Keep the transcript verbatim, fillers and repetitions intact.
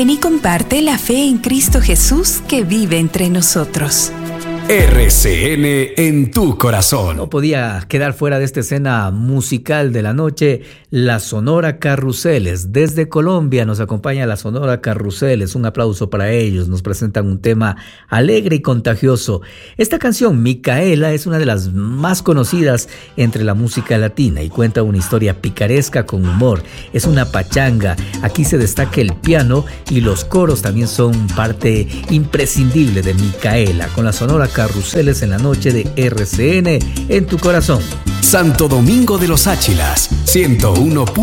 Ven y comparte la fe en Cristo Jesús que vive entre nosotros. R C N en tu corazón. No podía quedar fuera de esta escena musical de la noche, la Sonora Carruseles. Desde Colombia nos acompaña la Sonora Carruseles. Un aplauso para ellos. Nos presentan un tema alegre y contagioso. Esta canción, Micaela, es una de las más conocidas entre la música latina y cuenta una historia picaresca con humor. Es una pachanga. Aquí se destaca el piano y los coros también son parte imprescindible de Micaela. Con la Sonora Carruseles en la noche de R C N en tu corazón. Santo Domingo de los Áchilas, ciento uno.